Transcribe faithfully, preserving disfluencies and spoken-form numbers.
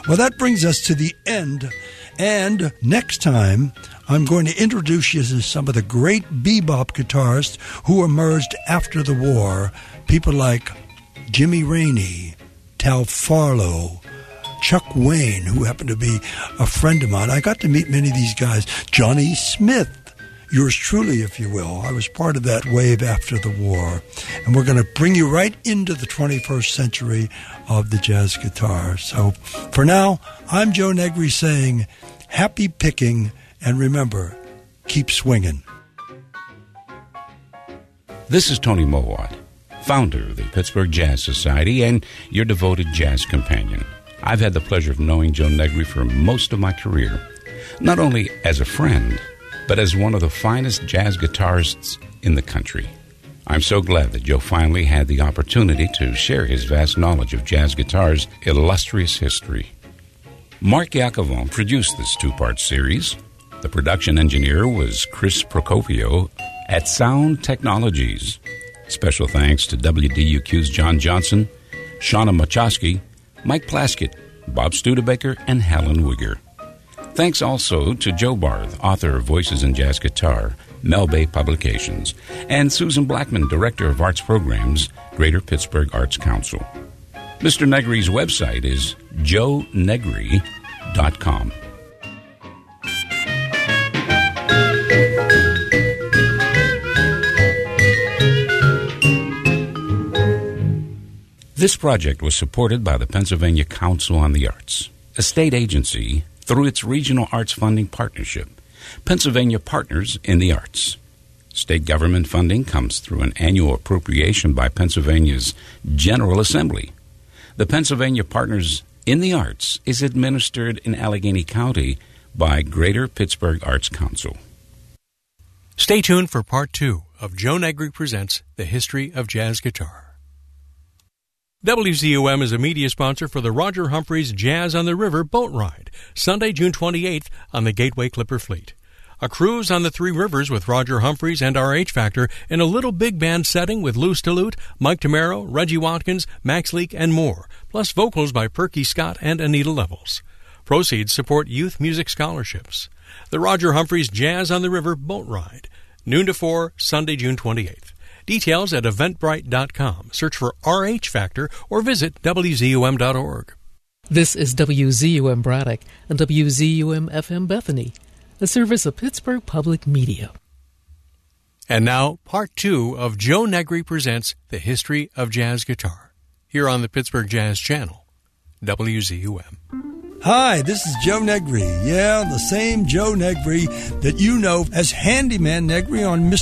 Well, that brings us to the end. And next time, I'm going to introduce you to some of the great bebop guitarists who emerged after the war. People like Jimmy Rainey, Tal Farlow, Chuck Wayne, who happened to be a friend of mine. I got to meet many of these guys. Johnny Smith, yours truly, if you will. I was part of that wave after the war. And we're going to bring you right into the twenty-first century of the jazz guitar. So for now, I'm Joe Negri saying happy picking, and remember, keep swinging. This is Tony Mowat, founder of the Pittsburgh Jazz Society and your devoted jazz companion. I've had the pleasure of knowing Joe Negri for most of my career, not only as a friend, but as one of the finest jazz guitarists in the country. I'm so glad that Joe finally had the opportunity to share his vast knowledge of jazz guitar's illustrious history. Mark Yakovon produced this two-part series. The production engineer was Chris Procopio at Sound Technologies. Special thanks to W D U Q's John Johnson, Shauna Machowski, Mike Plaskett, Bob Studebaker, and Helen Wigger. Thanks also to Joe Barth, author of Voices in Jazz Guitar, Mel Bay Publications, and Susan Blackman, Director of Arts Programs, Greater Pittsburgh Arts Council. Mister Negri's website is joe negri dot com. This project was supported by the Pennsylvania Council on the Arts, a state agency through its Regional Arts Funding Partnership, Pennsylvania Partners in the Arts. State government funding comes through an annual appropriation by Pennsylvania's General Assembly. The Pennsylvania Partners in the Arts is administered in Allegheny County by Greater Pittsburgh Arts Council. Stay tuned for part two of Joe Negri Presents The History of Jazz Guitar. W Z U M is a media sponsor for the Roger Humphreys Jazz on the River boat ride, Sunday, June twenty-eighth on the Gateway Clipper Fleet. A cruise on the Three Rivers with Roger Humphreys and R H Factor in a little big band setting with Lou Stillute, Mike Tamaro, Reggie Watkins, Max Leake, and more, plus vocals by Perky Scott and Anita Levels. Proceeds support youth music scholarships. The Roger Humphreys Jazz on the River boat ride, noon to four, Sunday, June twenty-eighth. Details at eventbrite dot com. Search for R H Factor or visit W Z U M dot org. This is W Z U M Braddock and W Z U M F M Bethany, a service of Pittsburgh Public Media. And now, part two of Joe Negri Presents The History of Jazz Guitar, here on the Pittsburgh Jazz Channel, W Z U M. Hi, this is Joe Negri. Yeah, the same Joe Negri that you know as Handyman Negri on Mister